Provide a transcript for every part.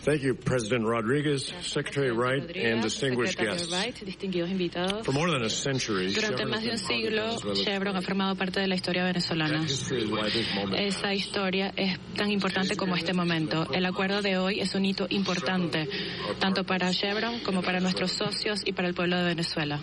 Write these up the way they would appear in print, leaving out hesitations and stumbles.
Thank you, President Rodriguez, Secretary Wright, and distinguished guests. Distinguidos invitados. For more than a century, Durante más de un siglo, Chevron ha formado parte de la historia venezolana. Esa historia es tan importante como este momento. El acuerdo de hoy es un hito importante, tanto para Chevron como para nuestros socios y para el pueblo de Venezuela.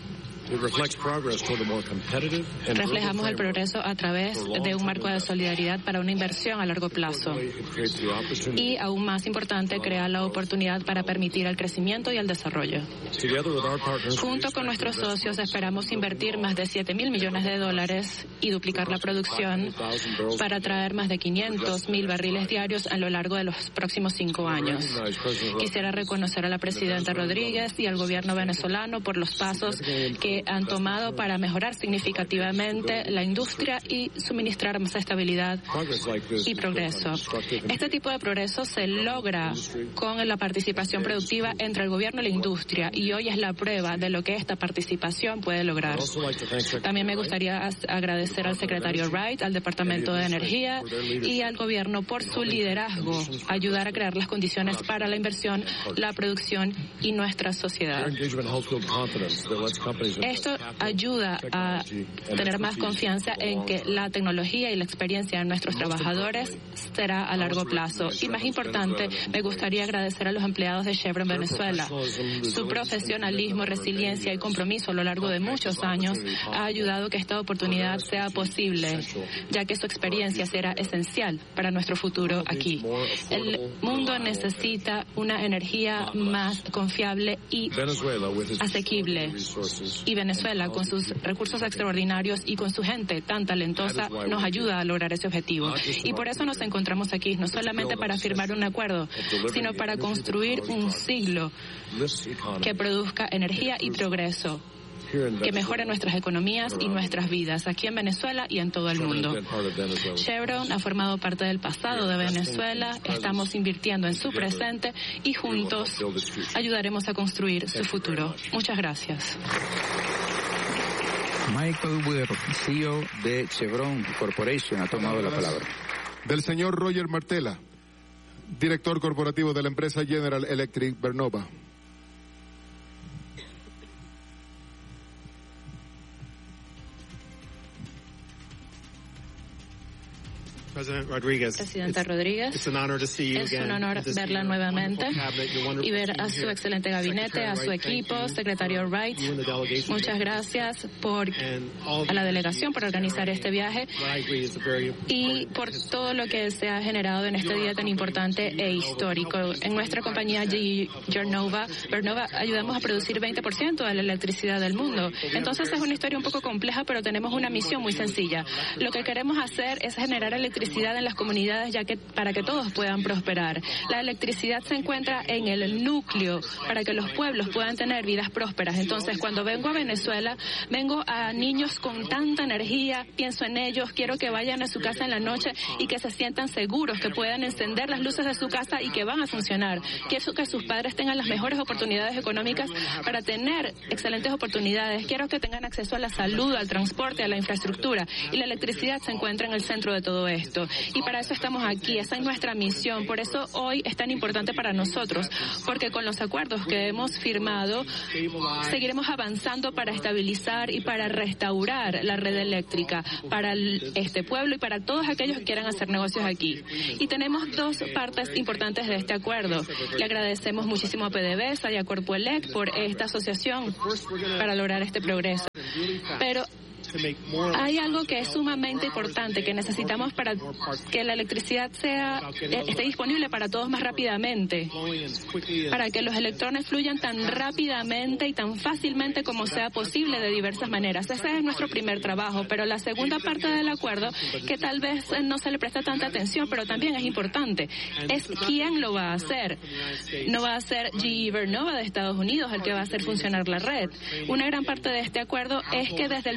Reflejamos el progreso a través de un marco de solidaridad para una inversión a largo plazo. Y, aún más importante, crea la oportunidad para permitir el crecimiento y el desarrollo. Junto con nuestros socios, esperamos invertir más de $7.000 millones y duplicar la producción para traer más de 500.000 barriles diarios a lo largo de los próximos 5 años. Quisiera reconocer a la presidenta Rodríguez y al gobierno venezolano por los pasos que han tomado para mejorar significativamente la industria y suministrar más estabilidad y progreso. Este tipo de progreso se logra con la participación productiva entre el gobierno y la industria, y hoy es la prueba de lo que esta participación puede lograr. También me gustaría agradecer al secretario Wright, al Departamento de Energía y al gobierno por su liderazgo, ayudar a crear las condiciones para la inversión, la producción y nuestra sociedad. Esto ayuda a tener más confianza en que la tecnología y la experiencia de nuestros trabajadores será a largo plazo. Y más importante, me gustaría agradecer a los empleados de Chevron Venezuela. Su profesionalismo, resiliencia y compromiso a lo largo de muchos años ha ayudado a que esta oportunidad sea posible, ya que su experiencia será esencial para nuestro futuro aquí. El mundo necesita una energía más confiable y asequible. Y Venezuela, con sus recursos extraordinarios y con su gente tan talentosa, nos ayuda a lograr ese objetivo. Y por eso nos encontramos aquí, no solamente para firmar un acuerdo, sino para construir un siglo que produzca energía y progreso, que mejore nuestras economías y nuestras vidas aquí en Venezuela y en todo el mundo. Chevron ha formado parte del pasado de Venezuela, estamos invirtiendo en su presente y juntos ayudaremos a construir su futuro. Muchas gracias. Michael Weir, CEO de Chevron Corporation, ha tomado la palabra. Del señor Roger Martella, director corporativo de la empresa General Electric Vernova. Presidenta Rodríguez, es un honor verla nuevamente y ver a su excelente gabinete, a su equipo, secretario Wright. Muchas gracias a la delegación por organizar este viaje y por todo lo que se ha generado en este día tan importante e histórico. En nuestra compañía Vernova ayudamos a producir 20% de la electricidad del mundo. Entonces es una historia un poco compleja, pero tenemos una misión muy sencilla. Lo que queremos hacer es generar electricidad en las comunidades, para que todos puedan prosperar. La electricidad se encuentra en el núcleo para que los pueblos puedan tener vidas prósperas. Entonces, cuando vengo a Venezuela, vengo a niños con tanta energía, pienso en ellos, quiero que vayan a su casa en la noche y que se sientan seguros, que puedan encender las luces de su casa y que van a funcionar. Quiero que sus padres tengan las mejores oportunidades económicas para tener excelentes oportunidades. Quiero que tengan acceso a la salud, al transporte, a la infraestructura. Y la electricidad se encuentra en el centro de todo esto. Y para eso estamos aquí, esa es nuestra misión. Por eso hoy es tan importante para nosotros, porque con los acuerdos que hemos firmado seguiremos avanzando para estabilizar y para restaurar la red eléctrica para este pueblo y para todos aquellos que quieran hacer negocios aquí. Y tenemos dos partes importantes de este acuerdo. Le agradecemos muchísimo a PDVSA y a Corpoelec por esta asociación para lograr este progreso. Pero hay algo que es sumamente importante que necesitamos para que la electricidad esté disponible para todos más rápidamente, para que los electrones fluyan tan rápidamente y tan fácilmente como sea posible de diversas maneras. Ese es nuestro primer trabajo, pero la segunda parte del acuerdo, que tal vez no se le presta tanta atención, pero también es importante, es quién lo va a hacer. No va a ser GE Vernova de Estados Unidos el que va a hacer funcionar la red. Una gran parte de este acuerdo es que desde el primer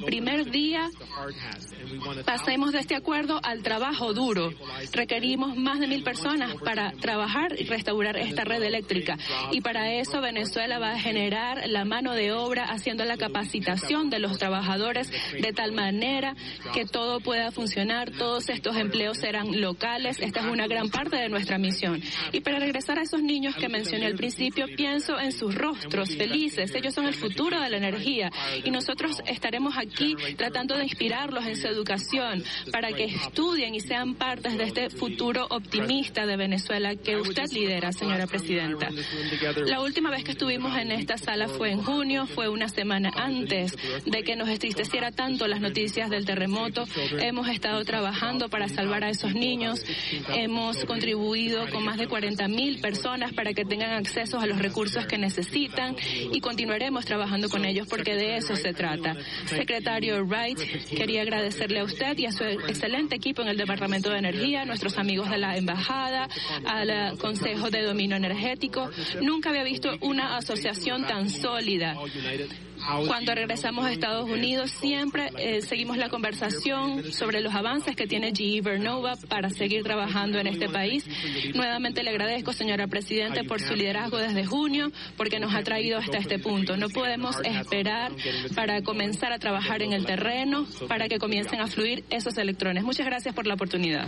día pasemos de este acuerdo al trabajo duro. Requerimos más de 1,000 personas para trabajar y restaurar esta red eléctrica. Y para eso Venezuela va a generar la mano de obra haciendo la capacitación de los trabajadores de tal manera que todo pueda funcionar. Todos estos empleos serán locales. Esta es una gran parte de nuestra misión. Y para regresar a esos niños que mencioné al principio, pienso en sus rostros felices. Ellos son el futuro de la energía y nosotros estaremos aquí tratando de inspirarlos en su educación para que estudien y sean partes de este futuro optimista de Venezuela que usted lidera, señora presidenta. La última vez que estuvimos en esta sala fue en junio, fue una semana antes de que nos entristeciera tanto las noticias del terremoto. Hemos estado trabajando para salvar a esos niños. Hemos contribuido con más de 40,000 personas para que tengan acceso a los recursos que necesitan y continuaremos trabajando con ellos porque de eso se trata. Secretario Wright, quería agradecerle a usted y a su excelente equipo en el Departamento de Energía, a nuestros amigos de la Embajada, al Consejo de Dominio Energético. Nunca había visto una asociación tan sólida. Cuando regresamos a Estados Unidos, siempre seguimos la conversación sobre los avances que tiene GE Vernova para seguir trabajando en este país. Nuevamente le agradezco, señora presidenta, por su liderazgo desde junio, porque nos ha traído hasta este punto. No podemos esperar para comenzar a trabajar en el terreno, para que comiencen a fluir esos electrones. Muchas gracias por la oportunidad.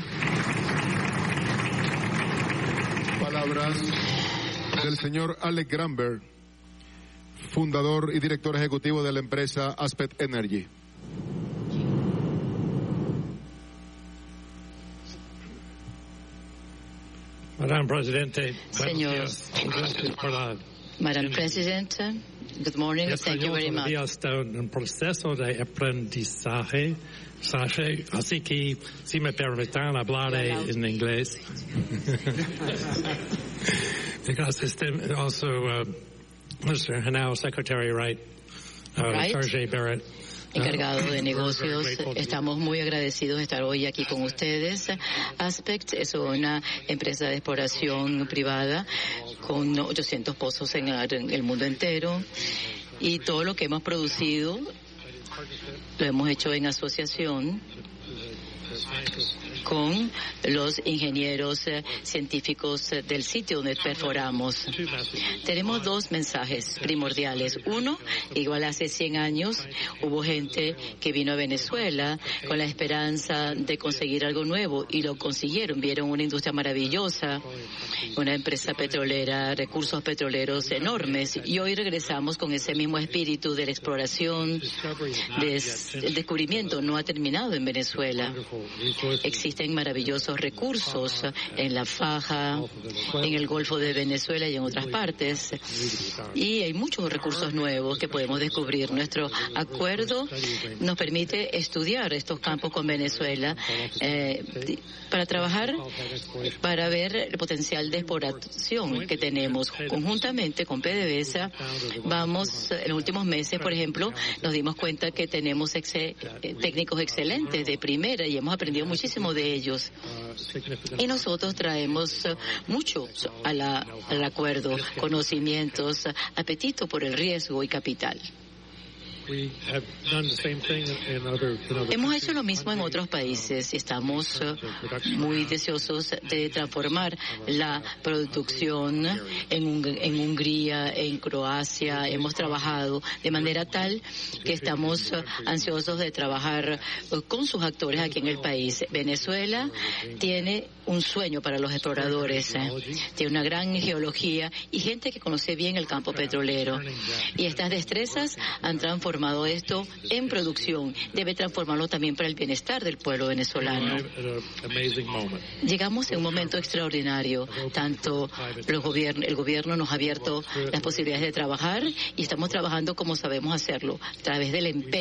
Palabras del señor Alec Granberg, fundador y director ejecutivo de la empresa Aspect Energy. Madame Presidente, Madam President, good morning. Thank you very much. Está en proceso de aprendizaje, así que si me permiten hablar en inglés. Because also Mr. Hanau, Secretary Wright, Sergey Barrett. Encargado de negocios, estamos muy agradecidos de estar hoy aquí con ustedes. Aspect es una empresa de exploración privada con 800 pozos en el mundo entero y todo lo que hemos producido lo hemos hecho en asociación con los ingenieros científicos del sitio donde perforamos. Tenemos dos mensajes primordiales. Uno, igual hace 100 años hubo gente que vino a Venezuela con la esperanza de conseguir algo nuevo y lo consiguieron. Vieron una industria maravillosa, una empresa petrolera, recursos petroleros enormes y hoy regresamos con ese mismo espíritu de la exploración, el descubrimiento no ha terminado en Venezuela. Existen maravillosos recursos en la faja, en el Golfo de Venezuela y en otras partes. Y hay muchos recursos nuevos que podemos descubrir. Nuestro acuerdo nos permite estudiar estos campos con Venezuela para trabajar, para ver el potencial de exploración que tenemos. Conjuntamente con PDVSA, en los últimos meses, por ejemplo, nos dimos cuenta que tenemos técnicos excelentes de primera y hemos aprendido muchísimo de ellos. Y nosotros traemos mucho al acuerdo, conocimientos, apetito por el riesgo y capital. Hemos hecho lo mismo en otros países y estamos muy deseosos de transformar la producción en Hungría, en Croacia. Hemos trabajado de manera tal que estamos ansiosos de trabajar con sus actores aquí en el país. Venezuela tiene un sueño para los exploradores. Tiene una gran geología y gente que conoce bien el campo petrolero. Y estas destrezas han transformado esto en producción. Debe transformarlo también para el bienestar del pueblo venezolano. Llegamos en un momento extraordinario. Tanto el gobierno nos ha abierto las posibilidades de trabajar y estamos trabajando como sabemos hacerlo, a través del empeño